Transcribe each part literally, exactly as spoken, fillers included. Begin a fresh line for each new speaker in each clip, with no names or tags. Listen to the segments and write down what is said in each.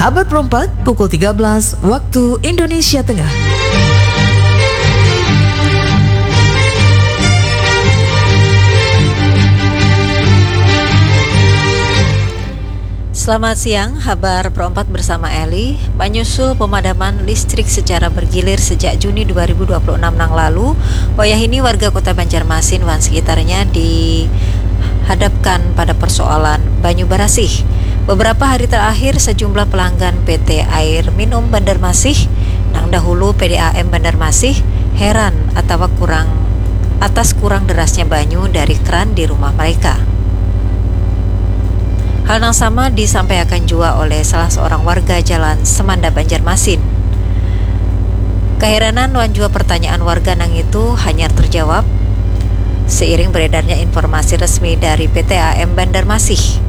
Abad Perempat, pukul tiga belas waktu Indonesia Tengah.
Selamat siang, Habar Perempat bersama Eli. Menyusul pemadaman listrik secara bergilir sejak Juni dua ribu dua puluh enam nang lalu, wayahini warga kota Banjarmasin wan sekitarnya dihadapkan pada persoalan banyu barasih. Beberapa hari terakhir, sejumlah pelanggan P T Air Minum Banjarmasin nang dahulu P D A M Banjarmasin heran atau kurang atas kurang derasnya banyu dari keran di rumah mereka. Hal yang sama disampaikan juga oleh salah seorang warga Jalan Semanda Banjarmasin. Keheranan wan juga pertanyaan warga nang itu hanya terjawab seiring beredarnya informasi resmi dari P T A M Banjarmasin.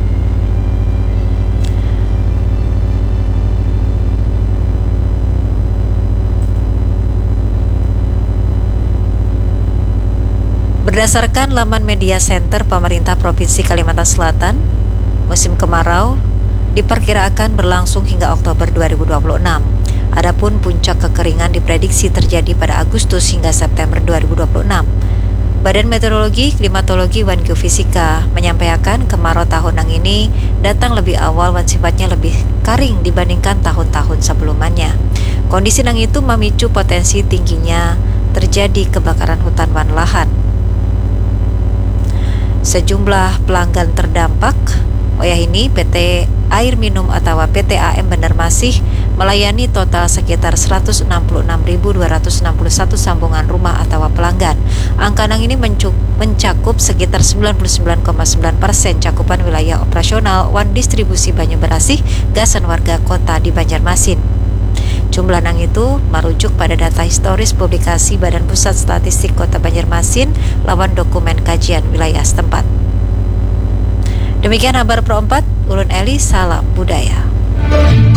Berdasarkan laman media center pemerintah Provinsi Kalimantan Selatan, musim kemarau diperkirakan berlangsung hingga Oktober dua ribu dua puluh enam. Adapun puncak kekeringan diprediksi terjadi pada Agustus hingga September dua ribu dua puluh enam. Badan Meteorologi, Klimatologi, dan Geofisika menyampaikan kemarau tahunan ini datang lebih awal dan sifatnya lebih kering dibandingkan tahun-tahun sebelumnya. Kondisi nang itu memicu potensi tingginya terjadi kebakaran hutan dan lahan. Sejumlah pelanggan terdampak wayahini P T Air Minum atau P T A M Banjarmasin melayani total sekitar seratus enam puluh enam ribu dua ratus enam puluh satu sambungan rumah atau pelanggan. Angka nang ini mencakup sekitar sembilan puluh sembilan koma sembilan persen cakupan wilayah operasional wan distribusi banyu barasih gasan warga kota di Banjarmasin. Jumlah nang itu merujuk pada data historis publikasi Badan Pusat Statistik Kota Banjarmasin lawan dokumen kajian wilayah setempat. Demikian Habar Perempat, Ulun Eli, salam budaya.